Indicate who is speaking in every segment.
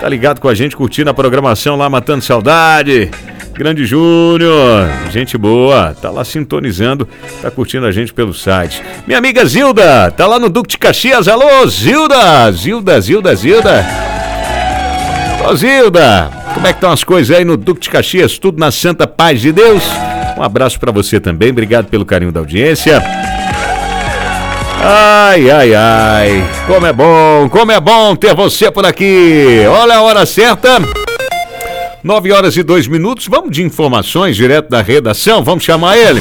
Speaker 1: Tá ligado com a gente, curtindo a programação lá, matando saudade. Grande Júnior, gente boa, tá lá sintonizando, tá curtindo a gente pelo site. Minha amiga Zilda, tá lá no Duque de Caxias. Alô, Zilda. Ô, Zilda, como é que estão as coisas aí no Duque de Caxias? Tudo na santa paz de Deus? Um abraço pra você também, obrigado pelo carinho da audiência. Ai, como é bom ter você por aqui. Olha a hora certa, 9h02. Vamos de informações direto da redação, vamos chamar ele.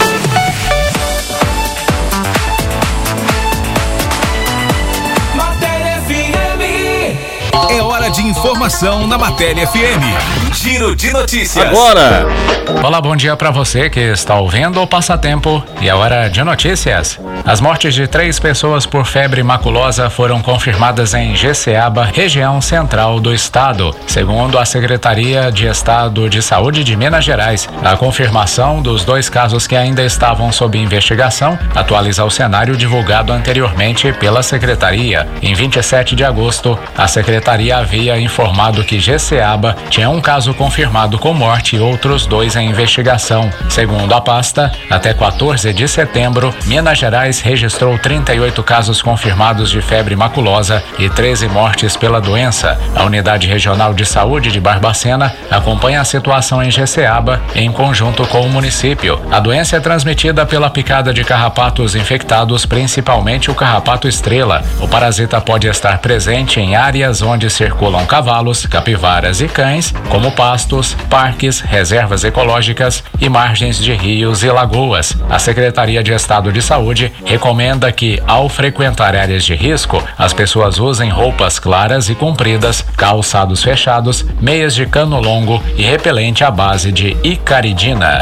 Speaker 2: É hora de informação na Matéria FM. Giro de notícias.
Speaker 1: Agora.
Speaker 3: Olá, bom dia para você que está ouvindo o Passatempo e é hora de notícias. As mortes de 3 pessoas por febre maculosa foram confirmadas em Jeceaba, região central do estado. Segundo a Secretaria de Estado de Saúde de Minas Gerais, a confirmação dos 2 casos que ainda estavam sob investigação atualiza o cenário divulgado anteriormente pela Secretaria. Em 27 de agosto, a Secretaria havia informado que Jeceaba tinha um caso confirmado com morte e outros 2 em investigação. Segundo a pasta, até 14 de setembro, Minas Gerais registrou 38 casos confirmados de febre maculosa e 13 mortes pela doença. A Unidade Regional de Saúde de Barbacena acompanha a situação em Jeceaba em conjunto com o município. A doença é transmitida pela picada de carrapatos infectados, principalmente o carrapato estrela. O parasita pode estar presente em áreas onde circulam cavalos, capivaras e cães, como pastos, parques, reservas ecológicas e margens de rios e lagoas. A Secretaria de Estado de Saúde recomenda que, ao frequentar áreas de risco, as pessoas usem roupas claras e compridas, calçados fechados, meias de cano longo e repelente à base de icaridina.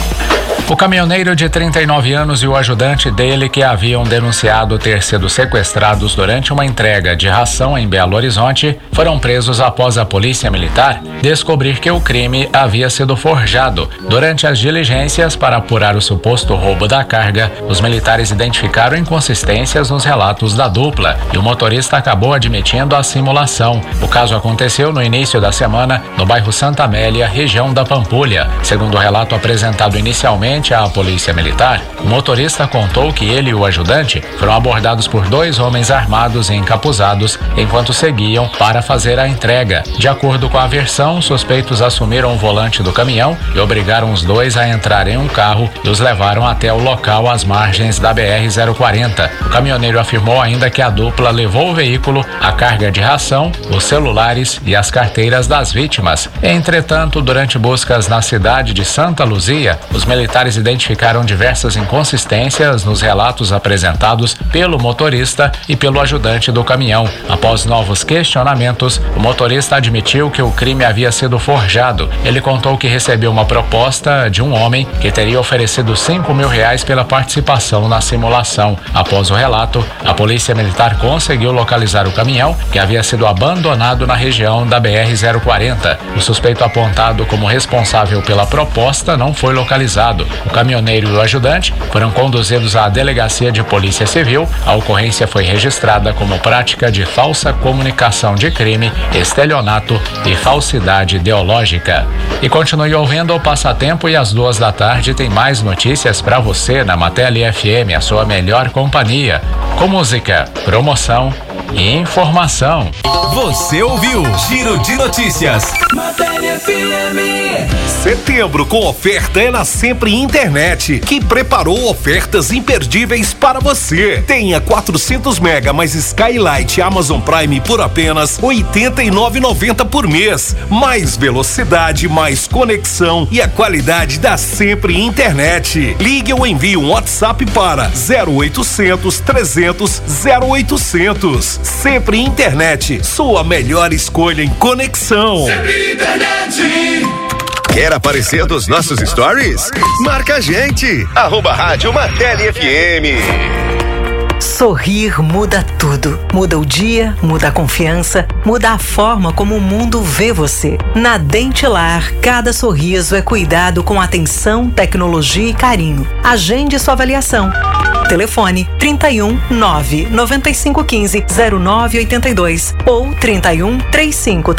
Speaker 3: O caminhoneiro de 39 anos e o ajudante dele, que haviam denunciado ter sido sequestrados durante uma entrega de ração em Belo Horizonte, foram presos após a Polícia Militar descobrir que o crime havia sido forjado. Durante as diligências para apurar o suposto roubo da carga, os militares identificaram inconsistências nos relatos da dupla e o motorista acabou admitindo a simulação. O caso aconteceu no início da semana no bairro Santa Amélia, região da Pampulha. Segundo o relato apresentado inicialmente à Polícia Militar, o motorista contou que ele e o ajudante foram abordados por 2 homens armados e encapuzados enquanto seguiam para fazer a entrega. De acordo com a versão, os suspeitos assumiram o volante do caminhão e obrigaram os 2 a entrar em um carro e os levaram até o local às margens da BR-040. O caminhoneiro afirmou ainda que a dupla levou o veículo, a carga de ração, os celulares e as carteiras das vítimas. Entretanto, durante buscas na cidade de Santa Luzia, os militares identificaram diversas inconsistências nos relatos apresentados pelo motorista e pelo ajudante do caminhão. Após novos questionamentos, o motorista admitiu que o crime havia sido forjado. Ele contou que recebeu uma proposta de um homem que teria oferecido R$5.000 pela participação na simulação. Após o relato, a Polícia Militar conseguiu localizar o caminhão, que havia sido abandonado na região da BR-040. O suspeito apontado como responsável pela proposta não foi localizado. O caminhoneiro e o ajudante foram conduzidos à Delegacia de Polícia Civil. A ocorrência foi registrada como prática de falsa comunicação de crime, estelionato e falsidade ideológica. E continue ouvindo o Passatempo e às 14h tem mais notícias para você na Matéria FM, a sua melhor companhia, com música, promoção e informação.
Speaker 2: Você ouviu Giro de Notícias. Matéria FM. Setembro com oferta é na Sempre Internet, que preparou ofertas imperdíveis para você. Tenha 400 mega mais Skylight Amazon Prime por apenas R$ 89,90 por mês. Mais velocidade, mais conexão e a qualidade da Sempre Internet. Ligue ou envie um WhatsApp para 0800 300 0800. Sempre Internet, sua melhor escolha em conexão. Sempre Internet.
Speaker 4: Quer aparecer nos nossos stories? Marca a gente, @Rádio Matéria FM.
Speaker 5: Sorrir muda tudo. Muda o dia, muda a confiança, muda a forma como o mundo vê você. Na Dentilar, cada sorriso é cuidado com atenção, tecnologia e carinho. Agende sua avaliação. Telefone 31 9 9515 0982 ou 31 35